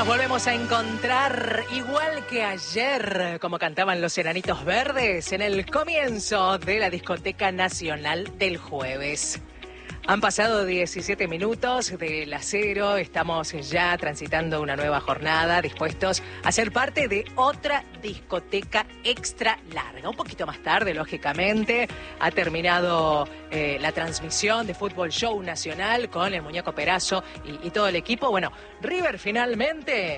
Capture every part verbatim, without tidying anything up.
nos volvemos a encontrar igual que ayer, como cantaban los Enanitos Verdes, en el comienzo de la Discoteca Nacional del jueves. Han pasado diecisiete minutos de las cero, estamos ya transitando una nueva jornada, dispuestos a ser parte de otra discoteca extra larga. Un poquito más tarde, lógicamente, ha terminado eh, la transmisión de Fútbol Show Nacional con el Muñeco Perazo y, y todo el equipo. Bueno, River finalmente...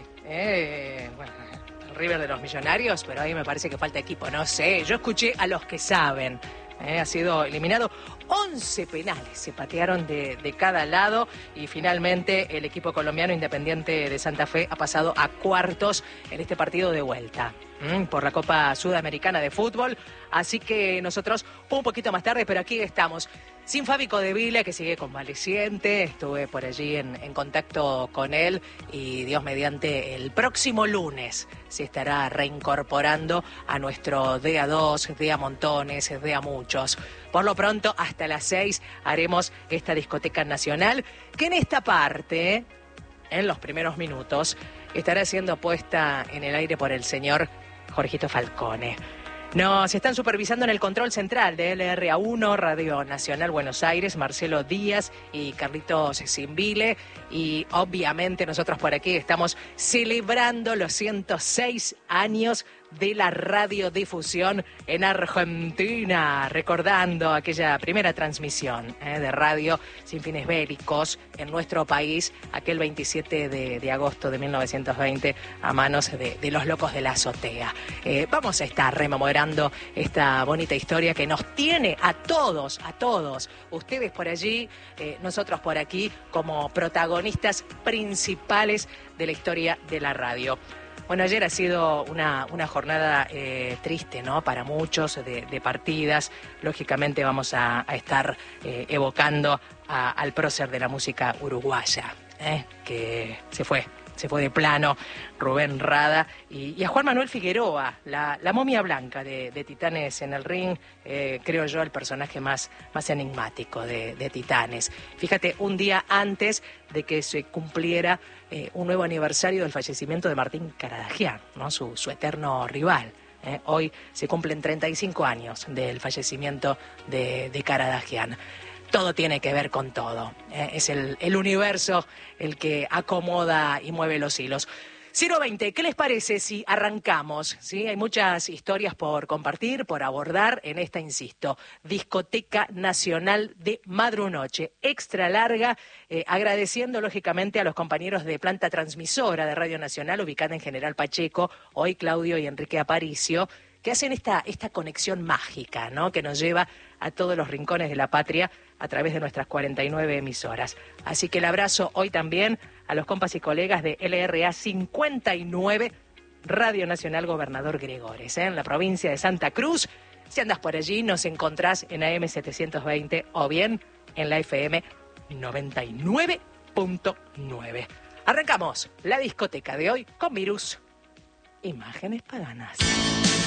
Eh, bueno, River de los Millonarios, pero ahí me parece que falta equipo, no sé. Yo escuché a los que saben. Eh, ha sido eliminado. once penales se patearon de, de cada lado y finalmente el equipo colombiano Independiente de Santa Fe ha pasado a cuartos en este partido de vuelta ¿m? por la Copa Sudamericana de Fútbol. Así que nosotros un poquito más tarde, pero aquí estamos. Sin Fabi Codevila, que sigue convaleciente, estuve por allí en, en contacto con él y Dios mediante el próximo lunes se estará reincorporando a nuestro D A dos, D A Montones, D A Muchos. Por lo pronto, hasta las seis haremos esta discoteca nacional, que en esta parte, en los primeros minutos, estará siendo puesta en el aire por el señor Jorgito Falcone. Nos están supervisando en el control central de L R A uno, Radio Nacional Buenos Aires, Marcelo Díaz y Carlitos Zimbile. Y obviamente nosotros por aquí estamos celebrando los ciento seis años de la radiodifusión en Argentina, recordando aquella primera transmisión eh, de radio sin fines bélicos en nuestro país, aquel veintisiete de agosto de mil novecientos veinte, a manos de, de los locos de la azotea. Eh, vamos a estar rememorando esta bonita historia que nos tiene a todos, a todos, ustedes por allí, eh, nosotros por aquí, como protagonistas principales de la historia de la radio. Bueno, ayer ha sido una, una jornada eh, triste, ¿no? Para muchos, de, de partidas. Lógicamente vamos a, a estar eh, evocando a, al prócer de la música uruguaya, ¿eh? que se fue, se fue de plano, Rubén Rada, y, y a Juan Manuel Figueroa, la, la momia blanca de, de Titanes en el ring, eh, creo yo el personaje más, más enigmático de, de Titanes. Fíjate, un día antes de que se cumpliera eh, un nuevo aniversario del fallecimiento de Martín Caradagian, ¿no? su, su eterno rival. Eh, hoy se cumplen treinta y cinco años del fallecimiento de, de Caradagian. Todo tiene que ver con todo. Eh, es el, el universo el que acomoda y mueve los hilos. cero veinte, ¿qué les parece si arrancamos? ¿Sí? Hay muchas historias por compartir, por abordar en esta, insisto, Discoteca Nacional de Madrunoche, extra larga, eh, agradeciendo lógicamente a los compañeros de planta transmisora de Radio Nacional, ubicada en General Pacheco, hoy Claudio y Enrique Aparicio, que hacen esta, esta conexión mágica, ¿no? Que nos lleva a todos los rincones de la patria a través de nuestras cuarenta y nueve emisoras. Así que el abrazo hoy también a los compas y colegas de L R A cincuenta y nueve, Radio Nacional Gobernador Gregores, ¿eh? en la provincia de Santa Cruz. Si andas por allí, nos encontrás en A M setecientos veinte o bien en la F M noventa y nueve punto nueve. Arrancamos la discoteca de hoy con Virus. Imágenes paganas.